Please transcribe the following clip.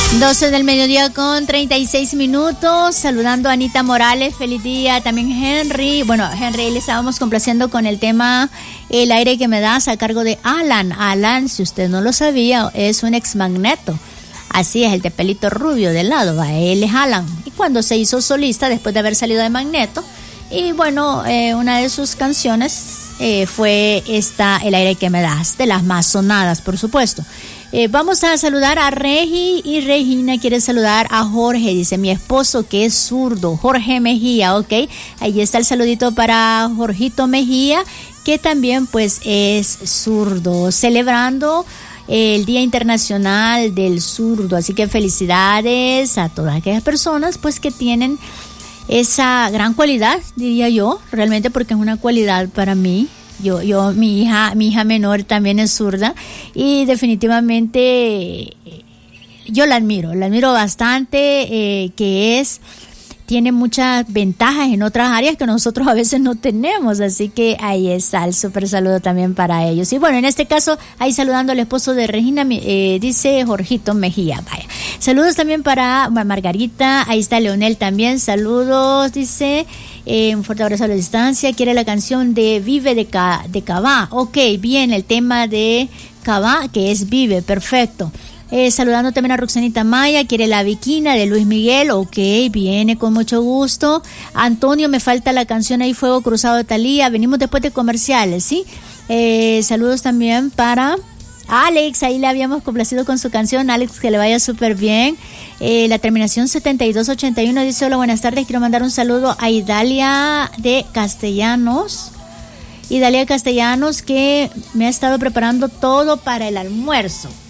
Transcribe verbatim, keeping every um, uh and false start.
doce del mediodía con treinta y seis minutos, saludando a Anita Morales, feliz día, también Henry, bueno, Henry le estábamos complaciendo con el tema El aire que me das a cargo de Alan. Alan, si usted no lo sabía, es un ex Magneto, así es, el de pelito rubio de lado, va, él es Alan, y cuando se hizo solista después de haber salido de Magneto, y bueno, eh, una de sus canciones eh, fue esta, El aire que me das, de las más sonadas, por supuesto. Eh, vamos a saludar a Regi, y Regina quiere saludar a Jorge, dice mi esposo que es zurdo, Jorge Mejía, ok, ahí está el saludito para Jorgito Mejía, que también pues es zurdo, celebrando el Día Internacional del Zurdo, así que felicidades a todas aquellas personas pues que tienen esa gran cualidad, diría yo, realmente porque es una cualidad para mí. Yo, yo, mi hija, mi hija menor también es zurda y definitivamente yo la admiro, la admiro bastante, eh, que es, tiene muchas ventajas en otras áreas que nosotros a veces no tenemos, así que ahí está el súper saludo también para ellos. Y bueno, en este caso, ahí saludando al esposo de Regina, eh, dice Jorgito Mejía, vaya. Saludos también para Margarita, ahí está Leonel también, saludos, dice... Eh, un fuerte abrazo a la distancia. Quiere la canción de Vive de, Ca, de Cabá. Ok, bien, el tema de Cabá, que es Vive, perfecto. Eh, saludando también a Roxanita Maya. Quiere la Viquina de Luis Miguel. Ok, viene con mucho gusto. Antonio, me falta la canción ahí, Fuego Cruzado de Thalía. Venimos después de comerciales, ¿sí? Eh, saludos también para Alex, ahí le habíamos complacido con su canción. Alex, que le vaya súper bien. Eh, la terminación setenta y dos ochenta y uno dice: hola, buenas tardes, quiero mandar un saludo a Idalia de Castellanos. Idalia Castellanos, que me ha estado preparando todo para el almuerzo.